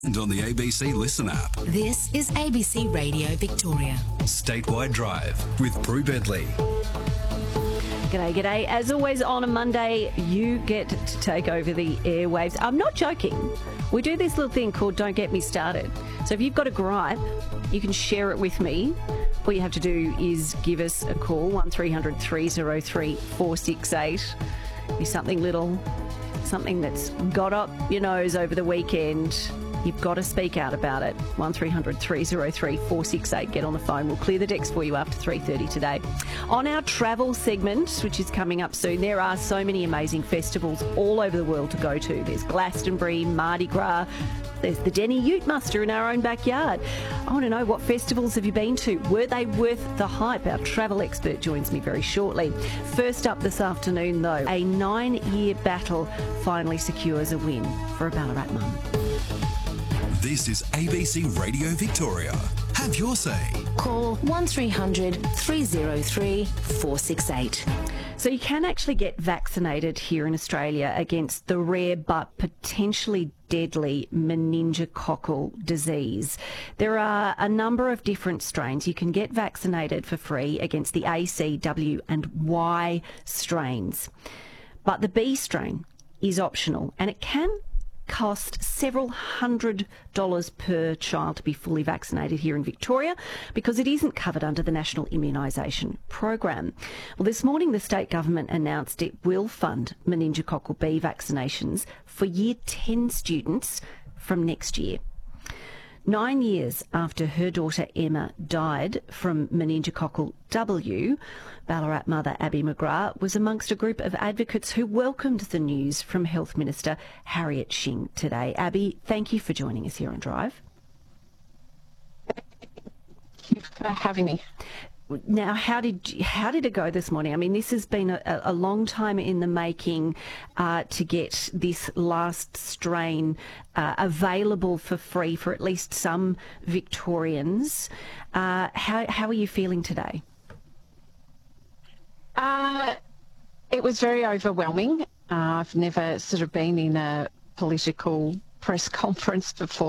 And on the ABC Listen app. This is ABC Radio Victoria. Statewide Drive with Prue Bentley. G'day, g'day. As always on a Monday, you get to take over the airwaves. I'm not joking. We do this little thing called Don't Get Me Started. So if you've got a gripe, you can share it with me. All you have to do is give us a call, 1300 303 468. Be something little, something that's got up your nose over the weekend. You've got to speak out about it. 1300 303 468. Get on the phone. We'll clear the decks for you after 3:30 today. On our travel segment, which is coming up soon, there are so many amazing festivals all over the world to go to. There's Glastonbury, Mardi Gras. There's the Denny Ute Muster in our own backyard. I want to know, what festivals have you been to? Were they worth the hype? Our travel expert joins me very shortly. First up this afternoon, though, a 9-year battle finally secures a win for a Ballarat mum. This is ABC Radio Victoria. Have your say. Call 1300 303 468. So you can actually get vaccinated here in Australia against the rare but potentially deadly meningococcal disease. There are a number of different strains. You can get vaccinated for free against the A, C, W and Y strains. But the B strain is optional, and it can cost several $100s per child to be fully vaccinated here in Victoria because it isn't covered under the National Immunisation Program. Well, this morning the state government announced it will fund meningococcal B vaccinations for Year 10 students from next year. 9 years after her daughter Emma died from meningococcal W, Ballarat mother Abby McGrath was amongst a group of advocates who welcomed the news from Health Minister Harriet Shing today. Abby, thank you for joining us here on Drive. Thank you for having me. Now, how did it go this morning? I mean, this has been a long time in the making to get this last strain available for free for at least some Victorians. How are you feeling today? It was very overwhelming. I've never sort of been in a political press conference before.